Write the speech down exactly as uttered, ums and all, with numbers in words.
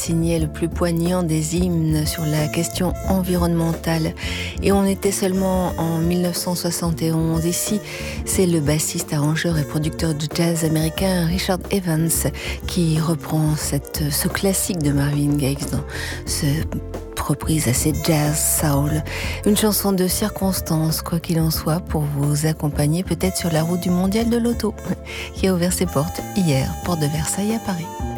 signait le plus poignant des hymnes sur la question environnementale. Et on était seulement en mille neuf cent soixante et onze. Ici, c'est le bassiste, arrangeur et producteur de jazz américain Richard Evans qui reprend cette, ce classique de Marvin Gaye dans ce reprise assez jazz soul, une chanson de circonstance, quoi qu'il en soit, pour vous accompagner peut-être sur la route du mondial de l'auto qui a ouvert ses portes hier, porte de Versailles à Paris.